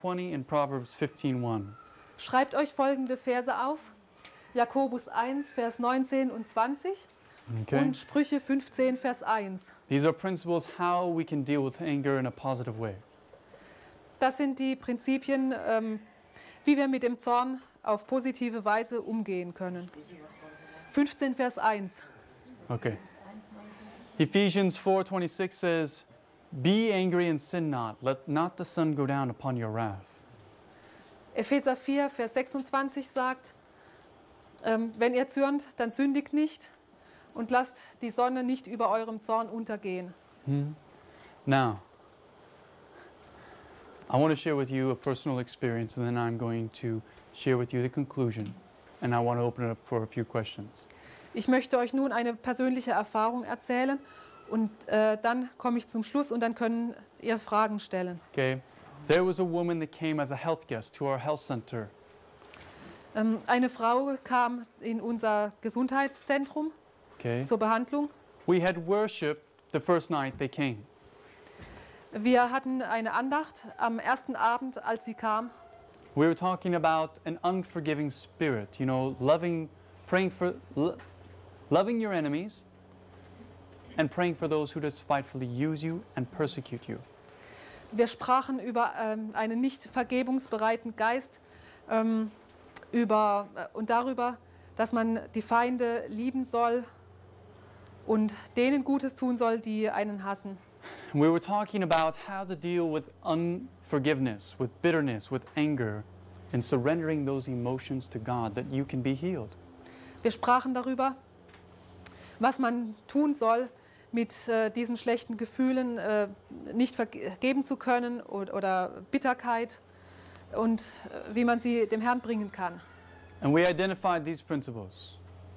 20 and Proverbs 15:1. Schreibt euch folgende Verse auf. Jakobus 1, Vers 19 und 20 Okay. und Sprüche 15, Vers 1. These are principles how we can deal with anger in a positive way. Das sind die Prinzipien, wie wir mit dem Zorn auf positive Weise umgehen können. 15, Vers 1. Okay. Ephesians 4:26 says, "Be angry and sin not. Let not the sun go down upon your wrath." Epheser 4, Vers 26 sagt, wenn ihr zürnt, dann sündigt nicht und lasst die Sonne nicht über eurem Zorn untergehen. Now, I want to share with you a personal experience, and then I'm going to share with you the conclusion, and I want to open it up for a few questions. Ich möchte euch nun eine persönliche Erfahrung erzählen und dann komme ich zum Schluss und dann könnt ihr Fragen stellen. Okay, there was a woman that came as a health guest to our health center. Eine Frau kam in unser Gesundheitszentrum Okay, zur Behandlung. we had worship the first night they came. Wir hatten eine Andacht am ersten Abend, als sie kam. We were talking about an unforgiving spirit, you know, loving your enemies and praying for those who despitefully use you and persecute you. Wir sprachen über einen nicht vergebungsbereiten Geist und darüber, dass man die Feinde lieben soll und denen Gutes tun soll, die einen hassen. We were talking about how to deal with unforgiveness, with bitterness, with anger, and surrendering those emotions to God that you can be healed. Wir sprachen darüber, was man tun soll, mit diesen schlechten Gefühlen nicht vergeben zu können oder Bitterkeit und wie man sie dem Herrn bringen kann. And we identified these principles.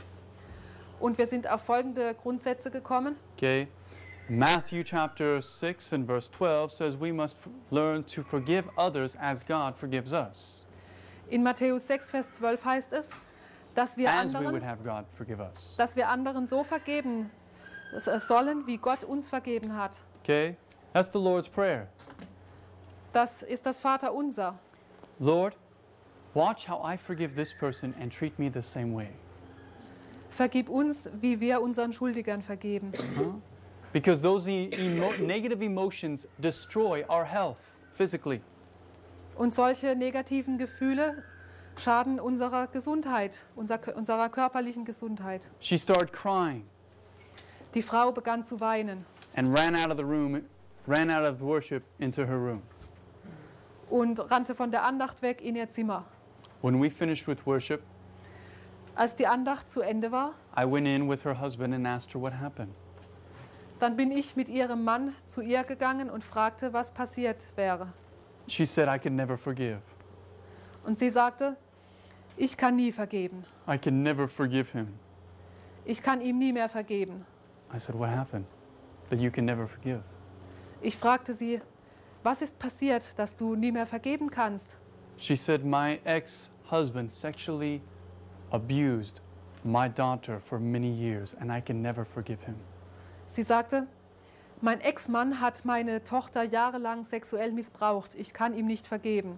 Und wir sind auf folgende Grundsätze gekommen. Okay? Matthew chapter 6 and verse 12 says we must learn to forgive others as God forgives us. In Matthäus 6, Vers 12 heißt es, dass wir As we would anderen, have God forgive us. so vergeben sollen, wie Gott uns vergeben hat. Okay? That's the Lord's prayer. Das ist das Vaterunser. Lord, watch how I forgive this person and treat me the same way. Vergib uns, wie wir unseren Schuldigern vergeben. Because those negative emotions destroy our health physically. Und solche negativen Gefühle schaden unserer Gesundheit, unserer körperlichen Gesundheit. She started crying Die Frau begann zu weinen and ran out of the room, ran out of worship into her room. und rannte von der Andacht weg in ihr Zimmer. When we finished with worship, Als die Andacht zu Ende war, I went in with her husband and asked her what happened. dann bin ich mit ihrem Mann zu ihr gegangen und fragte, was passiert wäre. She said, I can never forgive. Und sie sagte, ich kann nie vergeben. I can never forgive him. Ich kann ihm nie mehr vergeben. I said, what happened? That you can never forgive? Ich fragte sie, was ist passiert, dass du nie mehr vergeben kannst? She said, my ex-husband sexually abused my daughter for many years and I can never forgive him. Sie sagte, mein Ex-Mann hat meine Tochter jahrelang sexuell missbraucht. Ich kann ihm nicht vergeben.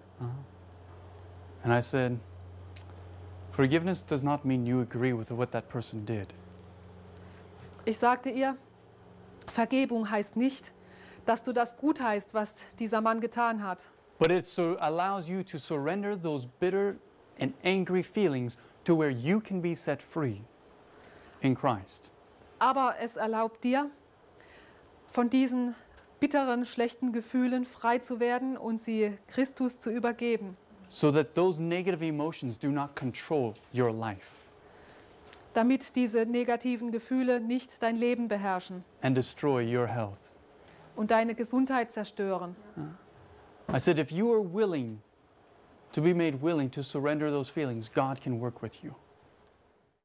And I said, forgiveness does not mean you agree with what that person did. Ich sagte ihr, Vergebung heißt nicht, dass du das gutheißt, was dieser Mann getan hat. But it allows you to surrender those bitter and angry feelings to where you can be set free in Christ. Aber es erlaubt dir, von diesen bitteren, schlechten Gefühlen frei zu werden und sie Christus zu übergeben, So that those negative emotions do not control your life damit diese negativen Gefühle nicht dein Leben beherrschen and destroy your health. und deine Gesundheit zerstören. I said, if you are willing to be made willing to surrender those feelings, God can work with you.